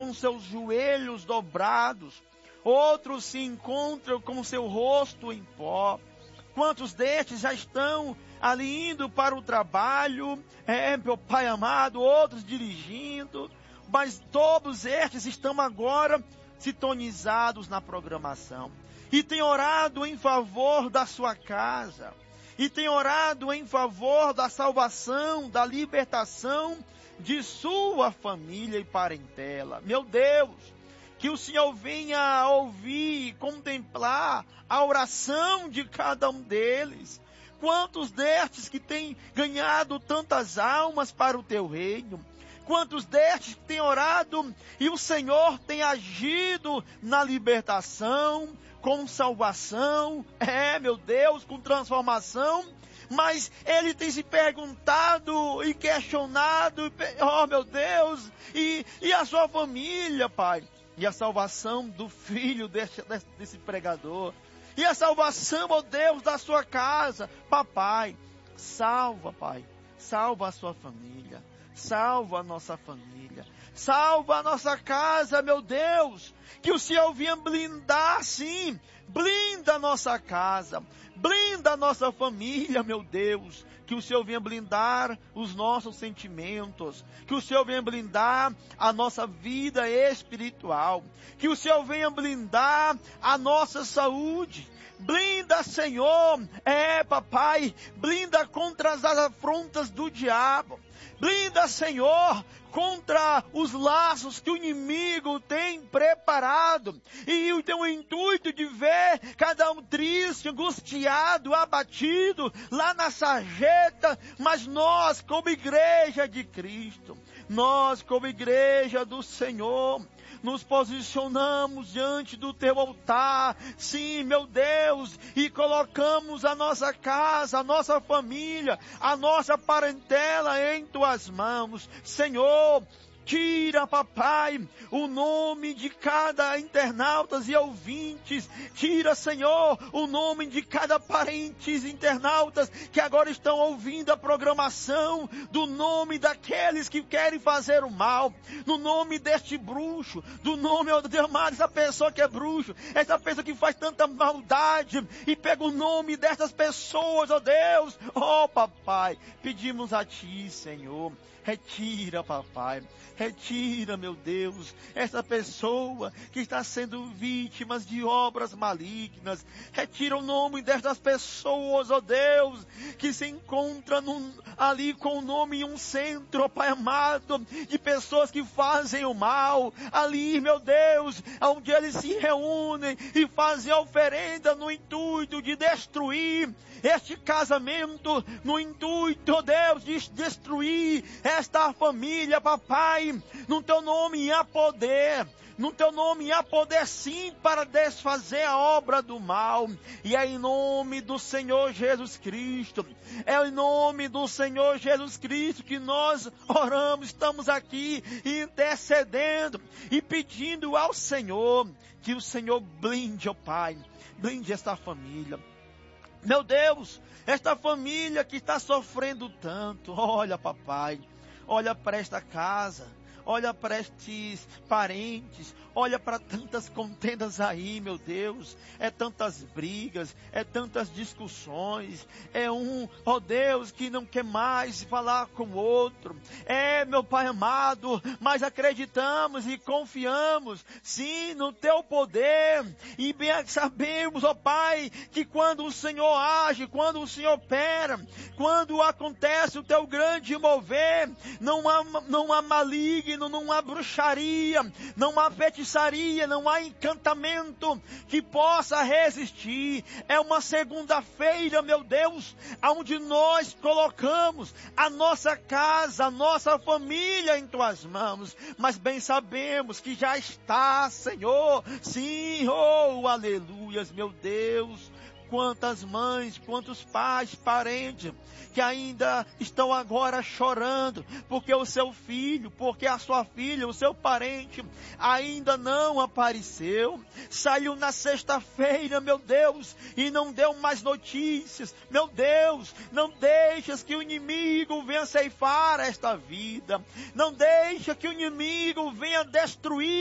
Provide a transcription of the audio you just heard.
com seus joelhos dobrados, outros se encontram com seu rosto em pó. Quantos destes já estão ali indo para o trabalho, meu Pai amado, outros dirigindo, mas todos estes estão agora sintonizados na programação. E tem orado em favor da sua casa, e tem orado em favor da salvação, da libertação de sua família e parentela. Meu Deus, que o Senhor venha ouvir e contemplar a oração de cada um deles. Quantos destes que têm ganhado tantas almas para o teu reino? Quantos destes que têm orado e o Senhor tem agido na libertação, com salvação, meu Deus, com transformação, mas ele tem se perguntado e questionado, oh meu Deus, e a sua família, Pai, e a salvação do filho desse pregador, e a salvação, oh Deus, da sua casa. Papai, salva, Pai, salva a sua família, salva a nossa família, salva a nossa casa, meu Deus, que o Senhor venha blindar, sim, blinda a nossa casa, blinda a nossa família, meu Deus, que o Senhor venha blindar os nossos sentimentos, que o Senhor venha blindar a nossa vida espiritual, que o Senhor venha blindar a nossa saúde. Blinda, Senhor, papai, blinda contra as afrontas do diabo. Blinda, Senhor, contra os laços que o inimigo tem preparado. E tem o intuito de ver cada um triste, angustiado, abatido, lá na sarjeta. Mas nós, como igreja de Cristo, nós, como igreja do Senhor, nos posicionamos diante do teu altar, sim, meu Deus, e colocamos a nossa casa, a nossa família, a nossa parentela em tuas mãos. Senhor, tira, papai, o nome de cada internautas e ouvintes. Tira, Senhor, o nome de cada parentes internautas que agora estão ouvindo a programação, do nome daqueles que querem fazer o mal, no nome deste bruxo, do nome, oh Deus amado, essa pessoa que é bruxo, essa pessoa que faz tanta maldade, e pega o nome dessas pessoas, oh Deus, oh papai, pedimos a ti, Senhor, retira, papai, retira, meu Deus, essa pessoa que está sendo vítima de obras malignas. Retira o nome destas pessoas, ó Deus, que se encontra ali com o nome em um centro, ó Pai amado, de pessoas que fazem o mal. Ali, meu Deus, onde eles se reúnem e fazem oferenda no intuito de destruir este casamento, no intuito, ó Deus, de destruir esta família, papai. No teu nome há poder, no teu nome há poder sim para desfazer a obra do mal. E é em nome do Senhor Jesus Cristo, é em nome do Senhor Jesus Cristo que nós oramos, estamos aqui intercedendo e pedindo ao Senhor que o Senhor blinde, ó Pai, blinde esta família. Meu Deus, esta família que está sofrendo tanto, olha, papai, olha para esta casa, olha para estes parentes, olha para tantas contendas aí, meu Deus, é tantas brigas, é tantas discussões, é ó Deus, que não quer mais falar com o outro, meu Pai amado, mas acreditamos e confiamos, sim, no teu poder, e bem sabemos, ó Pai, que quando o Senhor age, quando o Senhor opera, quando acontece o teu grande mover, não há maligno, não há bruxaria, não há feitiçaria, não há encantamento que possa resistir. É uma segunda-feira, meu Deus, onde nós colocamos a nossa casa, a nossa família em tuas mãos, mas bem sabemos que já está, Senhor, sim, oh, aleluias, meu Deus. Quantas mães, quantos pais, parentes, que ainda estão agora chorando, porque o seu filho, porque a sua filha, o seu parente, ainda não apareceu. Saiu na sexta-feira, meu Deus, e não deu mais notícias. Meu Deus, não deixas que o inimigo venha ceifar esta vida. Não deixa que o inimigo venha destruir